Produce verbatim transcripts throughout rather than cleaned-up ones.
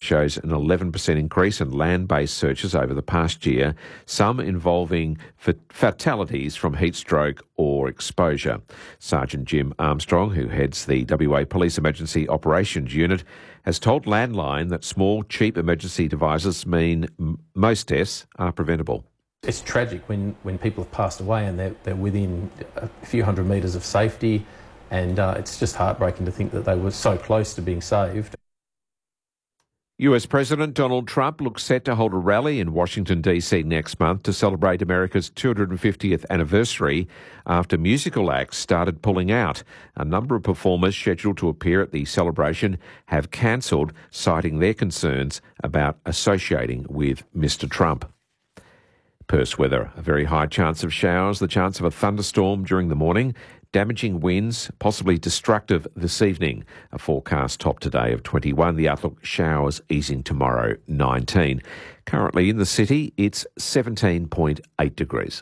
shows an eleven percent increase in land-based searches over the past year, some involving fatalities from heat stroke or exposure. Sergeant Jim Armstrong, who heads the W A Police Emergency Operations Unit, has told Landline that small, cheap emergency devices mean m- most deaths are preventable. It's tragic when, when people have passed away and they're, they're within a few hundred metres of safety, and uh, it's just heartbreaking to think that they were so close to being saved. U S President Donald Trump looks set to hold a rally in Washington, D C next month to celebrate America's two hundred fiftieth anniversary after musical acts started pulling out. A number of performers scheduled to appear at the celebration have cancelled, citing their concerns about associating with Mister Trump. Perth weather, a very high chance of showers, the chance of a thunderstorm during the morning, damaging winds, possibly destructive this evening. A forecast top today of twenty-one. The outlook, showers easing tomorrow, nineteen. Currently in the city, it's seventeen point eight degrees.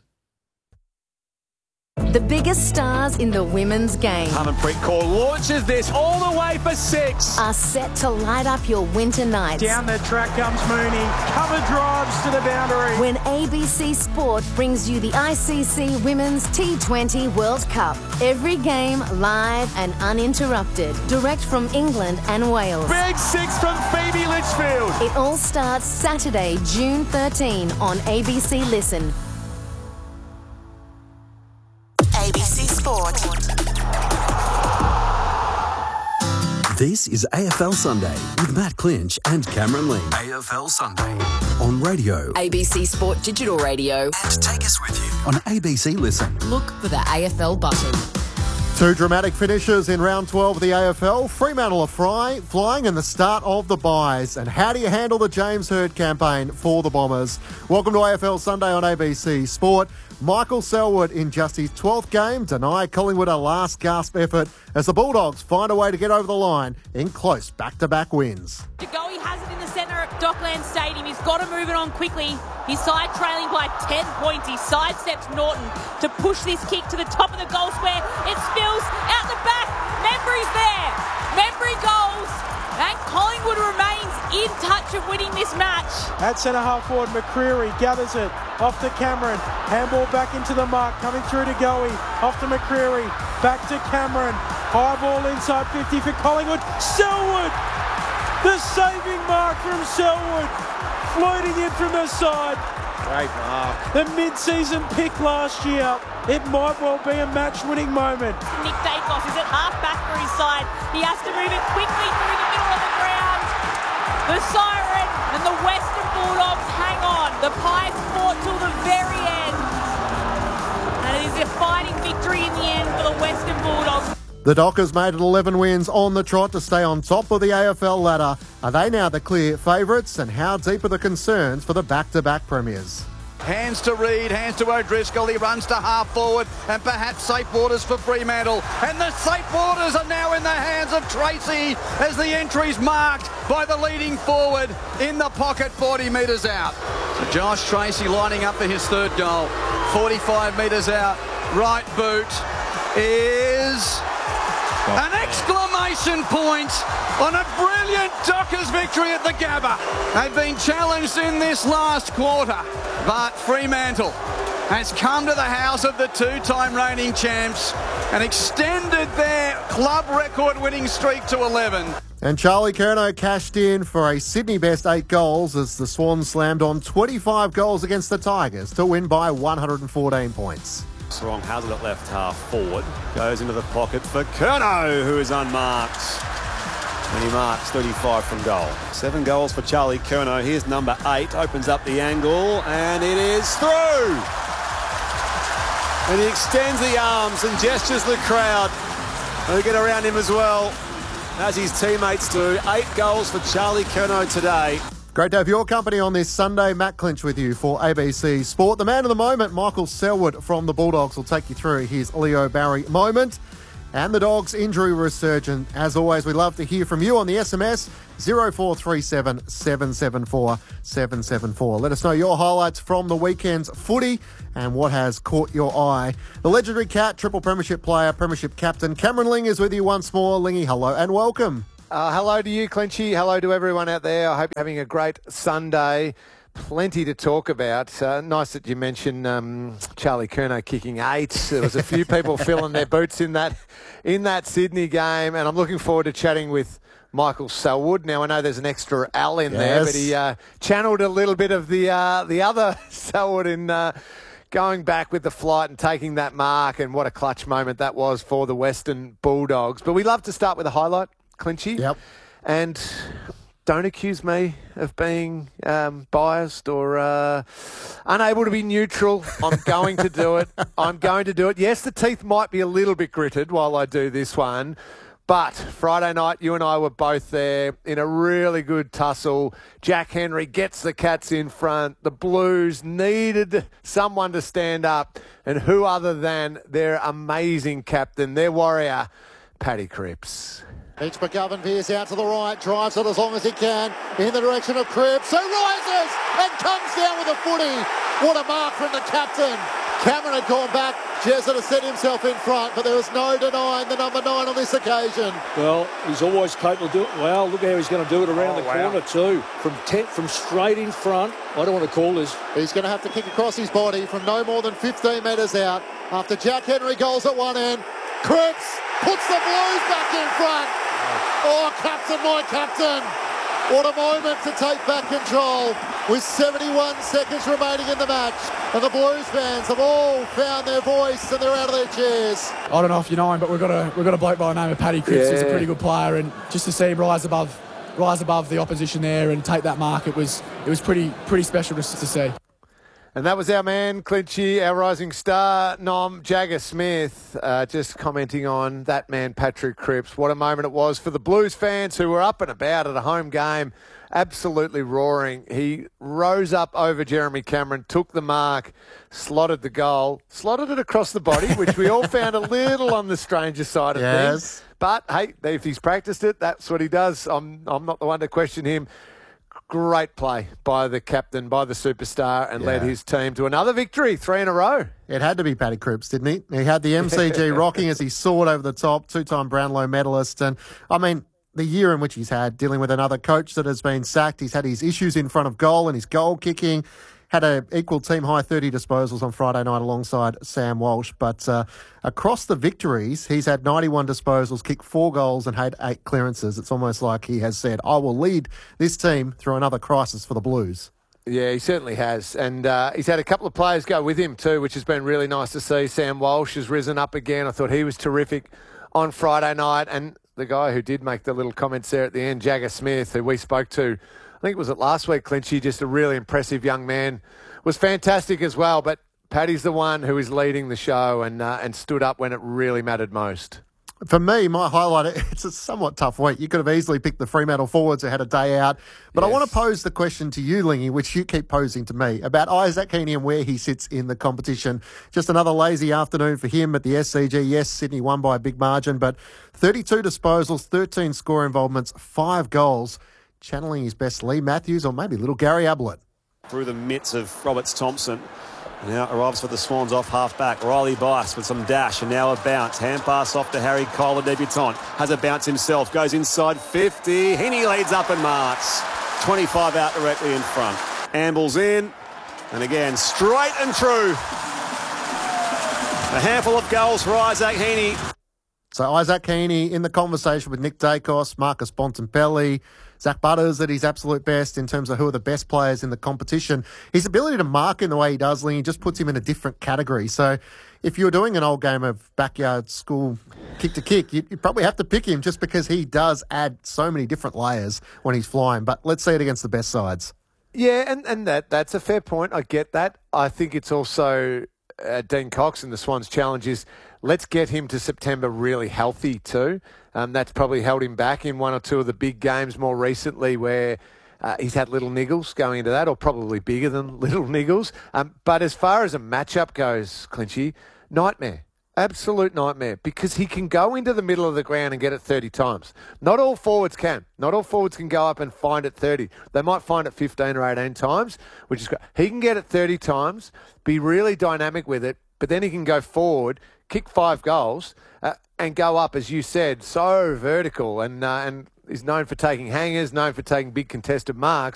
The biggest stars in the women's game Harmanpreet Kaur launches this all the way for six. are set to light up your winter nights. Down the track comes Mooney. Cover drives to the boundary. When A B C Sport brings you the I C C Women's T twenty World Cup. Every game live and uninterrupted. Direct from England and Wales. Big six from Phoebe Litchfield. It all starts Saturday, June thirteenth on A B C Listen. A B C Sport. This is A F L Sunday with Matt Clinch and Cameron Lee. A F L Sunday on radio. A B C Sport Digital Radio. And take us with you on A B C Listen. Look for the A F L button. Two dramatic finishes in round twelve of the A F L. Fremantle are fly, flying and the start of the buys. And how do you handle the James Hird campaign for the Bombers? Welcome to A F L Sunday on A B C Sport. Michael Selwood in just his twelfth game denied Collingwood a last gasp effort as the Bulldogs find a way to get over the line in close back-to-back wins. De Goey has it in the centre at Dockland Stadium. He's got to move it on quickly. His side trailing by ten points. He sidesteps Norton to push this kick to the top of the goal square. It spills out the back. Membry's there. Membry goals. And Collingwood remains in touch of winning this match. At centre half forward, McCreary gathers it off to Cameron. Handball back into the mark, coming through to Goey. Off to McCreary, back to Cameron. High ball inside fifty for Collingwood. Selwood! The saving mark from Selwood. Floating in from the side. Great mark. The mid-season pick last year. It might well be a match-winning moment. Nick Dacos is at half-back for his side. He has to move it quickly through the middle of the ground. The Siren and the Western Bulldogs hang on. The Pies fought till the very end. And it is a fighting victory in the end for the Western Bulldogs. The Dockers made it eleven wins on the trot to stay on top of the A F L ladder. Are they now the clear favourites, and how deep are the concerns for the back-to-back premiers? Hands to Reid, hands to O'Driscoll, he runs to half forward and perhaps safe waters for Fremantle. And the safe waters are now in the hands of Tracy as the entry's marked by the leading forward in the pocket forty metres out. So Josh Tracy lining up for his third goal. forty-five metres out, right boot is an exclamation point on a brilliant Dockers victory at the Gabba. They've been challenged in this last quarter, but Fremantle has come to the house of the two-time reigning champs and extended their club record winning streak to eleven. And Charlie Curnow cashed in for a Sydney best eight goals as the Swans slammed on twenty-five goals against the Tigers to win by one hundred fourteen points. Strong has it at left half forward. Goes into the pocket for Curnow, who is unmarked. And he marks thirty-five from goal. Seven goals for Charlie Curnow. Here's number eight. Opens up the angle, and it is through. And he extends the arms and gestures the crowd. They get around him as well, as his teammates do. Eight goals for Charlie Curnow today. Great to have your company on this Sunday. Matt Clinch with you for A B C Sport. The man of the moment, Michael Selwood from the Bulldogs, will take you through his Leo Barry moment and the Dogs' injury resurgence. As always, we love to hear from you on the S M S zero four three seven, seven seven four, seven seven four. Let us know your highlights from the weekend's footy and what has caught your eye. The legendary Cat, triple premiership player, premiership captain, Cameron Ling is with you once more. Lingy, hello and welcome. Uh, hello to you, Clinchy. Hello to everyone out there. I hope you're having a great Sunday. Plenty to talk about. Uh, nice that you mentioned um, Charlie Curnow kicking eight. There was a few people filling their boots in that in that Sydney game, and I'm looking forward to chatting with Michael Selwood. Now, I know there's an extra L in yes. there, but he uh, channeled a little bit of the uh, the other Selwood in uh, going back with the flight and taking that mark, and what a clutch moment that was for the Western Bulldogs. But we love to start with a highlight, Clinchy. Yep. And don't accuse me of being um, biased or uh, unable to be neutral. I'm going to do it. I'm going to do it. Yes, the teeth might be a little bit gritted while I do this one. But Friday night, you and I were both there in a really good tussle. Jack Henry gets the Cats in front. The Blues needed someone to stand up. And who other than their amazing captain, their warrior, Paddy Cripps. Mitch McGovern veers out to the right, drives it as long as he can in the direction of Cripps, who rises and comes down with a footy. What a mark from the captain. Cameron had gone back. Jezzett has set himself in front, but there was no denying the number nine on this occasion. Well, he's always capable of doing it. Well, look how he's going to do it around oh, the wow. corner too. From ten, from straight in front. I don't want to call this. He's going to have to kick across his body from no more than fifteen metres out. After Jack Henry goals at one end, Cripps puts the Blues back in front. Oh, captain, my captain. What a moment to take back control with seventy-one seconds remaining in the match. And the Blues fans have all found their voice and they're out of their chairs. I don't know if you know him, but we've got a, we've got a bloke by the name of Paddy Cripps. Yeah. He's a pretty good player. And just to see him rise above rise above the opposition there and take that mark, it was it was pretty pretty special to, to see. And that was our man, Clinchy, our rising star, Nom Jagger Smith, uh, just commenting on that man, Patrick Cripps. What a moment it was for the Blues fans who were up and about at a home game, absolutely roaring. He rose up over Jeremy Cameron, took the mark, slotted the goal, slotted it across the body, which we all found a little on the stranger side of yes. things. But, hey, if he's practiced it, that's what he does. I'm, I'm not the one to question him. Great play by the captain, by the superstar, and yeah. led his team to another victory, three in a row. It had to be Paddy Cripps, didn't he? He had the M C G rocking as he soared over the top, two-time Brownlow medalist. And, I mean, the year in which he's had, dealing with another coach that has been sacked, he's had his issues in front of goal and his goal kicking. Had an equal team-high thirty disposals on Friday night alongside Sam Walsh. But uh, across the victories, he's had ninety-one disposals, kicked four goals and had eight clearances. It's almost like he has said, I will lead this team through another crisis for the Blues. Yeah, he certainly has. And uh, he's had a couple of players go with him too, which has been really nice to see. Sam Walsh has risen up again. I thought he was terrific on Friday night. And the guy who did make the little comments there at the end, Jagger Smith, who we spoke to, I think it was it last week, Clinchy, just a really impressive young man, was fantastic as well. But Paddy's the one who is leading the show and uh, and stood up when it really mattered most. For me, my highlight, it's a somewhat tough week. You could have easily picked the Fremantle forwards who had a day out. But yes. I want to pose the question to you, Lingy, which you keep posing to me, about Isaac Heaney and where he sits in the competition. Just another lazy afternoon for him at the S C G. Yes, Sydney won by a big margin, but thirty-two disposals, thirteen score involvements, five goals. Channeling his best Lee Matthews or maybe little Gary Ablett. Through the mitts of Roberts Thompson. Now arrives for the Swans off half-back. Riley Bice with some dash and now a bounce. Hand pass off to Harry Cole, the debutant. Has a bounce himself. Goes inside fifty. Heaney leads up and marks. twenty-five out directly in front. Ambles in. And again, straight and true. A handful of goals for Isaac Heaney. So Isaac Heaney in the conversation with Nick Dacos, Marcus Bontempelli, Zach Butters at his absolute best in terms of who are the best players in the competition. His ability to mark in the way he does, Ling, just puts him in a different category. So if you're doing an old game of backyard school kick to kick, you, you probably have to pick him just because he does add so many different layers when he's flying. But let's see it against the best sides. Yeah, and, and that that's a fair point. I get that. I think it's also uh, Dean Cox and the Swans' challenge is let's get him to September really healthy too. Um, that's probably held him back in one or two of the big games more recently where uh, he's had little niggles going into that, or probably bigger than little niggles. Um, but as far as a matchup goes, Clinchy, nightmare. Absolute nightmare, because he can go into the middle of the ground and get it thirty times. Not all forwards can. Not all forwards can go up and find it thirty. They might find it fifteen or eighteen times, which is great. He can get it thirty times, be really dynamic with it, but then he can go forward, kick five goals, uh, and go up, as you said, so vertical and uh, and He's known for taking hangers, known for taking big contested marks.